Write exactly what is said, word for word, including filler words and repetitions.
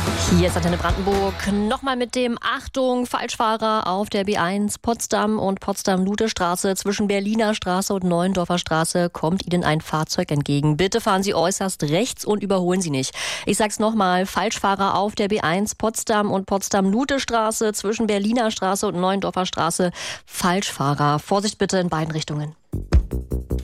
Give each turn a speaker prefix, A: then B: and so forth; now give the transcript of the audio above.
A: Hier ist Antenne Brandenburg. Nochmal mit dem Achtung, Falschfahrer auf der B eins Potsdam und Potsdam-Lude-Straße. Zwischen Berliner Straße und Neuendorfer Straße kommt Ihnen ein Fahrzeug entgegen. Bitte fahren Sie äußerst rechts und überholen Sie nicht. Ich sag's nochmal, Falschfahrer auf der B eins Potsdam und Potsdam-Lude-Straße. Zwischen Berliner Straße und Neuendorfer Straße. Falschfahrer. Vorsicht bitte in beiden Richtungen.